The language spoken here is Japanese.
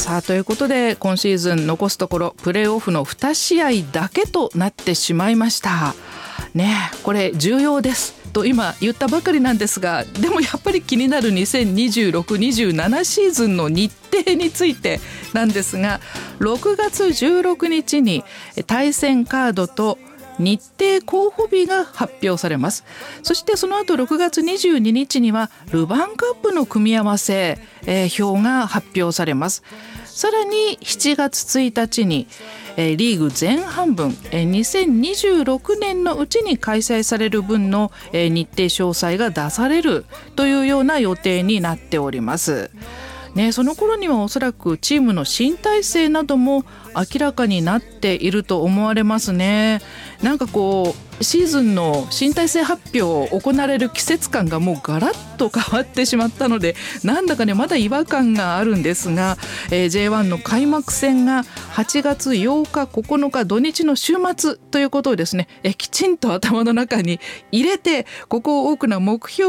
さあということで今シーズン残すところプレーオフの2試合だけとなってしまいましたね。これ重要ですと今言ったばかりなんですが、でもやっぱり気になる2026-27シーズンの日程についてなんですが、6月16日に対戦カードと日程候補日が発表されます。そしてその後6月22日にはルヴァンカップの組み合わせ、表が発表されます。さらに7月1日にリーグ前半分2026年のうちに開催される分の日程詳細が出されるというような予定になっておりますね。その頃にはおそらくチームの新体制なども明らかになっていると思われますね。なんかこうシーズンの新体制発表を行われる季節感がもうガラッと変わってしまったので、なんだかねまだ違和感があるんですが、J1 の開幕戦が8月8日9日土日の週末ということをですね、きちんと頭の中に入れてここを大きな目標